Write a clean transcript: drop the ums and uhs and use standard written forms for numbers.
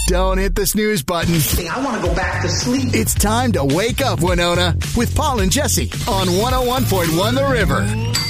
Don't hit the snooze button. I want to go back to sleep. It's time to wake up, Winona, with Paul and Jesse on 101.1 The River.